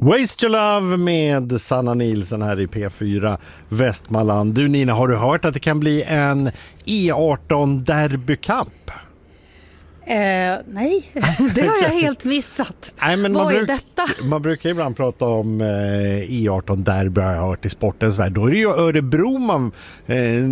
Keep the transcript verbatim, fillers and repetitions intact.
Waste Your Love med Sanna Nilsson här i P fyra Västmanland. Du Nina, har du hört att det kan bli en E arton derbykamp? Eh, nej, det har jag helt missat. Nej, men Vad man är bruk, detta? Man brukar ibland prata om eh, E arton derby, har jag hört, i sportens värld. Då är det ju Örebro man... Eh,